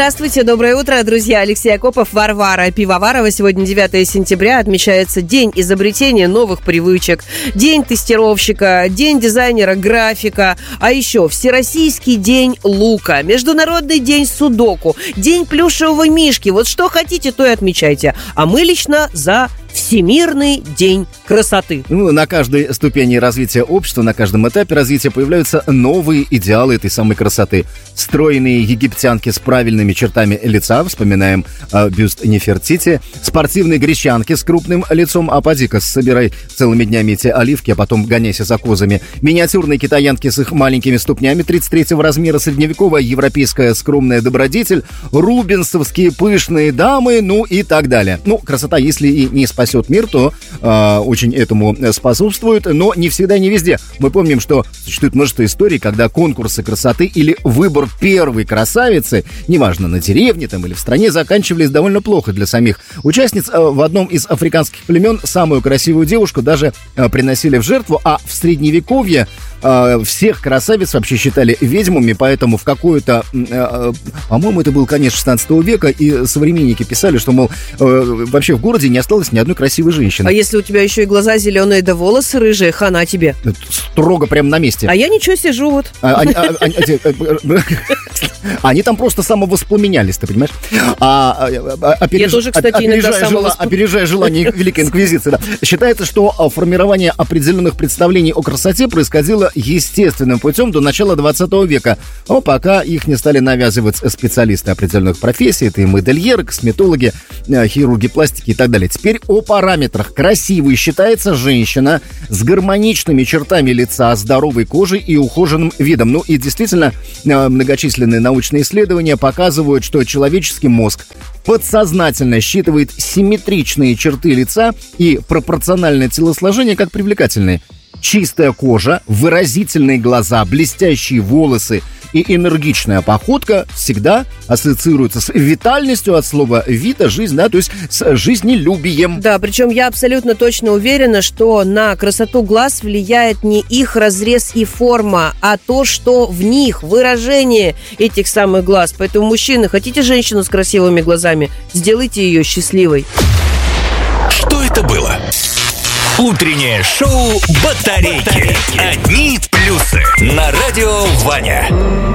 Здравствуйте, доброе утро, друзья. Алексей Акопов, Варвара Пивоварова. Сегодня 9 сентября, отмечается День изобретения новых привычек, День тестировщика, День дизайнера графика, а еще Всероссийский день лука, Международный день судоку, День плюшевого мишки. Вот что хотите, то и отмечайте. А мы лично за Всемирный день красоты. На каждой ступени развития общества, на каждом этапе развития появляются новые идеалы этой самой красоты. Стройные египтянки с правильными чертами лица, вспоминаем бюст Нефертити, спортивные гречанки с крупным лицом, а поди-ка, собирай целыми днями эти оливки, а потом гоняйся за козами, миниатюрные китаянки с их маленькими ступнями 33-го размера, средневековая европейская скромная добродетель, рубинсовские пышные дамы, и так далее. Красота, если и не спасет мир, то очень этому способствует, но не всегда и не везде. Мы помним, что существует множество историй, когда конкурсы красоты или выбор первой красавицы, неважно, на деревне там или в стране, заканчивались довольно плохо для самих участниц. В одном из африканских племен самую красивую девушку даже приносили в жертву, а в Средневековье всех красавиц вообще считали ведьмами, поэтому в какое-то, по-моему, это был конец 16 века, и современники писали, что, мол, вообще в городе не осталось ни одной красивой женщины. А если у тебя еще и глаза зеленые, да волосы рыжие, хана тебе. Строго прямо на месте. А я ничего, сижу вот. Они там просто самовоспламенялись, ты понимаешь? Я тоже, кстати, иногда опережая желание Великой Инквизиции. Да. Считается, что формирование определенных представлений о красоте происходило естественным путем до начала 20 века, пока их не стали навязывать специалисты определенных профессий. Это и модельеры, косметологи, хирурги пластики и так далее. Теперь о параметрах. Красивой считается женщина с гармоничными чертами лица, здоровой кожей и ухоженным видом. И действительно, многочисленные научные исследования показывают, что человеческий мозг подсознательно считывает симметричные черты лица и пропорциональное телосложение как привлекательные. Чистая кожа, выразительные глаза, блестящие волосы и энергичная походка всегда ассоциируются с витальностью от слова «вита», жизнь, да, то есть с жизнелюбием. Да, причем я абсолютно точно уверена, что на красоту глаз влияет не их разрез и форма, а то, что в них, выражение этих самых глаз. Поэтому, мужчины, хотите женщину с красивыми глазами, сделайте ее счастливой. Что это было? Утреннее шоу «Батарейки». Одни плюсы на радио Ваня.